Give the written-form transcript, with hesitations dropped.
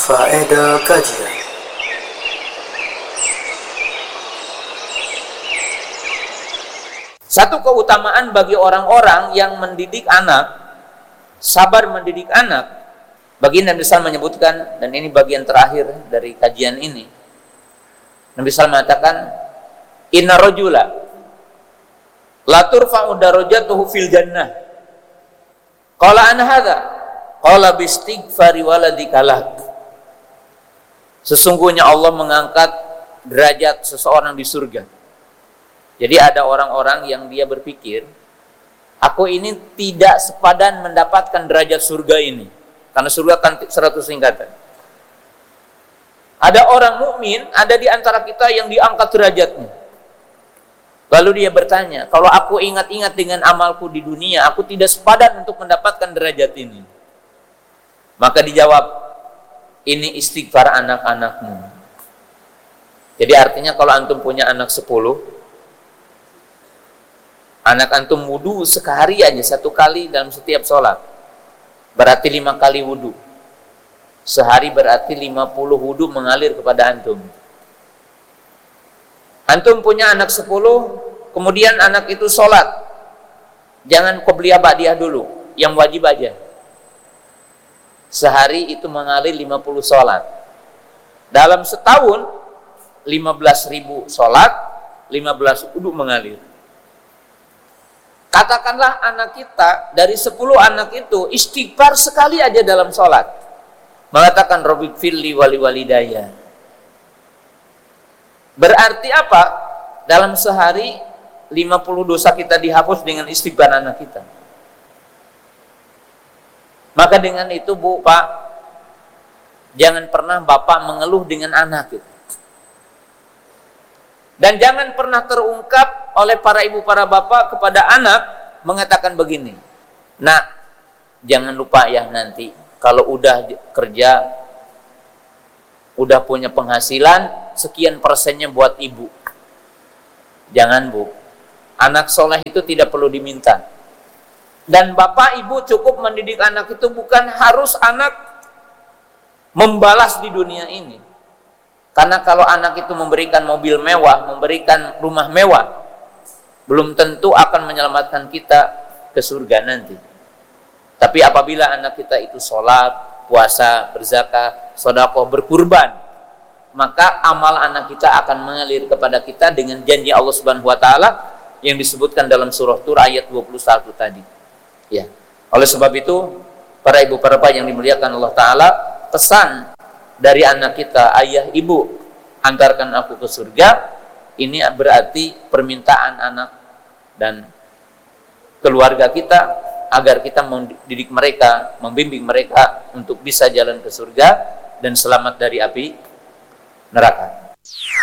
Faedah kajian. Satu keutamaan bagi orang-orang yang mendidik anak, sabar mendidik anak. Baginda Nabi SAW menyebutkan, dan ini bagian terakhir dari kajian ini. Nabi SAW mengatakan, Inna rajula la turfa'u darajatuhu fil jannah. Qala an hadza? Qala bistighfari waladika lak. Sesungguhnya Allah mengangkat derajat seseorang di surga. Jadi ada orang-orang yang dia berpikir, aku ini tidak sepadan mendapatkan derajat surga ini. Karena surga kan 100 tingkatan. Ada orang mukmin, ada di antara kita yang diangkat derajatnya. Lalu dia bertanya, kalau aku ingat-ingat dengan amalku di dunia, aku tidak sepadan untuk mendapatkan derajat ini. Maka dijawab, ini istighfar anak-anakmu. Jadi artinya kalau antum punya anak 10, anak antum wudu sehari aja 1 kali dalam setiap sholat, berarti 5 kali wudu. Sehari berarti 50 wudu mengalir kepada antum. Antum punya anak 10, kemudian anak itu sholat, jangan qobliyah ba'diyah dulu, yang wajib aja. Sehari itu mengalir 50 sholat. Dalam setahun 15.000 sholat, 15 wudu mengalir. Katakanlah anak kita, dari 10 anak itu istighfar sekali aja dalam sholat, mengatakan Rabbighfirli wali walidayya. Berarti apa? Dalam sehari 50 dosa kita dihapus dengan istighfar anak kita. Maka dengan itu Bu, Pak, jangan pernah Bapak mengeluh dengan anak itu. Dan jangan pernah terungkap oleh para ibu, para bapak kepada anak mengatakan begini, nak, jangan lupa ya nanti kalau udah kerja, udah punya penghasilan, sekian persennya buat ibu. Jangan Bu, anak soleh itu tidak perlu diminta. Dan bapak ibu cukup mendidik anak itu, bukan harus anak membalas di dunia ini. Karena kalau anak itu memberikan mobil mewah, memberikan rumah mewah, belum tentu akan menyelamatkan kita ke surga nanti. Tapi apabila anak kita itu sholat, puasa, berzakat, sedekah, berkurban, maka amal anak kita akan mengalir kepada kita dengan janji Allah Subhanahu wa taala yang disebutkan dalam surah Tur ayat 21 tadi. Ya. Oleh sebab itu, para ibu, para bapak yang dimuliakan Allah taala, pesan dari anak kita, ayah ibu antarkan aku ke surga, ini berarti permintaan anak dan keluarga kita agar kita mendidik mereka, membimbing mereka untuk bisa jalan ke surga dan selamat dari api neraka.